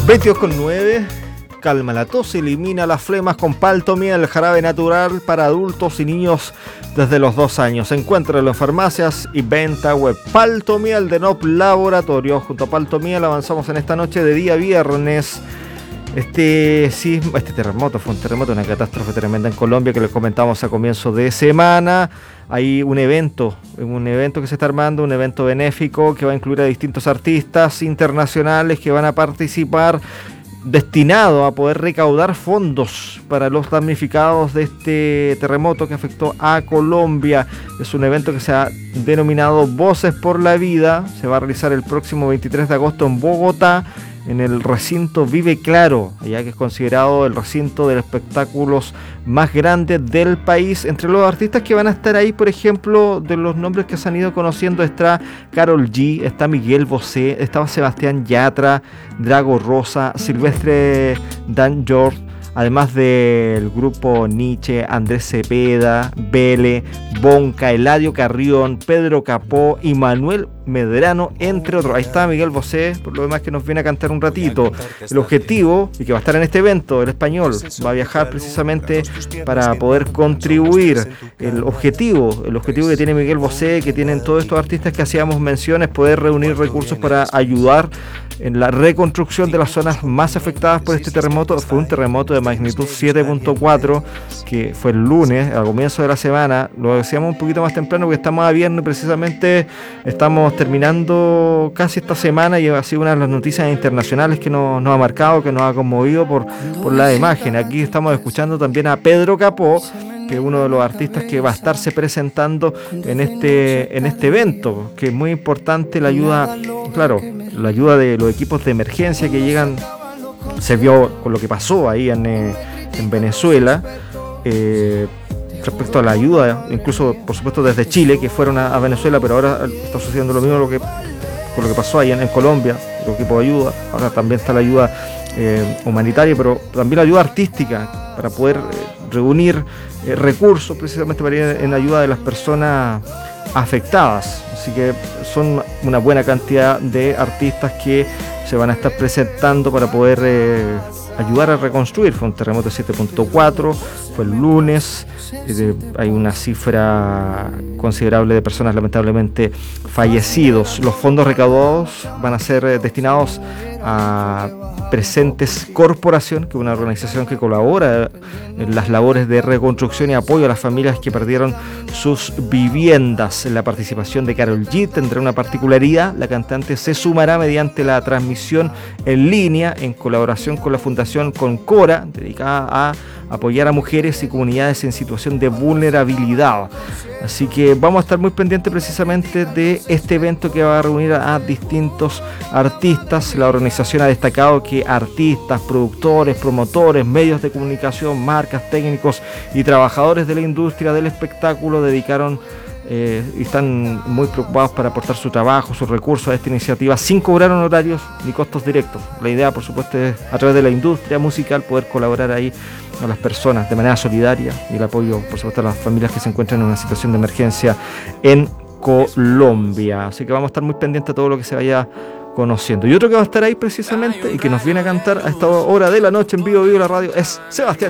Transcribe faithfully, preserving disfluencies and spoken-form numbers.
veintidós con nueve. Calma la tos, elimina las flemas con Paltomiel, jarabe natural para adultos y niños desde los dos años. Encuéntralo en farmacias y venta web. Paltomiel de Nop Laboratorio. Junto a Paltomiel avanzamos en esta noche de día viernes. Este sismo, este terremoto fue un terremoto, una catástrofe tremenda en Colombia que les comentamos a comienzo de semana. Hay un evento, un evento que se está armando, un evento benéfico que va a incluir a distintos artistas internacionales que van a participar, destinado a poder recaudar fondos para los damnificados de este terremoto que afectó a Colombia. Es un evento que se ha denominado Voces por la Vida. Se va a realizar el próximo veintitrés de agosto en Bogotá, en el recinto Vive Claro, ya que es considerado el recinto de espectáculos más grande del país. Entre los artistas que van a estar ahí, por ejemplo, de los nombres que se han ido conociendo, está Karol G, está Miguel Bosé, estaba Sebastián Yatra, Drago Rosa, Silvestre Dangond, además del grupo Nietzsche, Andrés Cepeda, Vele, Bonca, Eladio Carrión, Pedro Capó y Manuel Medrano, entre otros. Ahí está Miguel Bosé, por lo demás, que nos viene a cantar un ratito. El objetivo, y que va a estar en este evento, el español, va a viajar precisamente para poder contribuir. El objetivo, el objetivo que tiene Miguel Bosé, que tienen todos estos artistas que hacíamos mención, es poder reunir recursos para ayudar en la reconstrucción de las zonas más afectadas por este terremoto. Fue un terremoto de magnitud siete punto cuatro, que fue el lunes, al comienzo de la semana. Lo decíamos un poquito más temprano porque estamos a viernes, precisamente estamos terminando casi esta semana, y ha sido una de las noticias internacionales que nos, nos ha marcado, que nos ha conmovido por, por la imagen. Aquí estamos escuchando también a Pedro Capó, que es uno de los artistas que va a estarse presentando en este, en este evento, que es muy importante la ayuda, claro, la ayuda de los equipos de emergencia que llegan. Se vio con lo que pasó ahí en, eh, en Venezuela, eh, respecto a la ayuda, incluso por supuesto desde Chile, que fueron a, a Venezuela, pero ahora está sucediendo lo mismo lo que, con lo que pasó ahí en, en Colombia, el equipo de ayuda. Ahora también está la ayuda eh, humanitaria, pero también la ayuda artística, para poder eh, reunir eh, recursos precisamente para ir en ayuda de las personas afectadas. Así que son una buena cantidad de artistas que se van a estar presentando para poder eh, ayudar a reconstruir. Fue un terremoto de siete punto cuatro, fue el lunes. Eh, hay una cifra considerable de personas lamentablemente fallecidos. Los fondos recaudados van a ser eh, destinados a Presentes Corporación, que es una organización que colabora en las labores de reconstrucción y apoyo a las familias que perdieron sus viviendas. La participación de Karol G tendrá una particularidad: la cantante se sumará mediante la transmisión en línea en colaboración con la Fundación Concora, dedicada a apoyar a mujeres y comunidades en situación de vulnerabilidad. Así que vamos a estar muy pendientes precisamente de este evento que va a reunir a, a distintos artistas. La organización ha destacado que artistas, productores, promotores, medios de comunicación, marcas, técnicos y trabajadores de la industria del espectáculo dedicaron eh, y están muy preocupados para aportar su trabajo, sus recursos a esta iniciativa sin cobrar honorarios ni costos directos. La idea, por supuesto, es a través de la industria musical poder colaborar ahí a las personas de manera solidaria, y el apoyo, por supuesto, a las familias que se encuentran en una situación de emergencia en Colombia. Así que vamos a estar muy pendientes de todo lo que se vaya conociendo. Y otro que va a estar ahí precisamente y que nos viene a cantar a esta hora de la noche en Vivo Vivo la Radio es Sebastián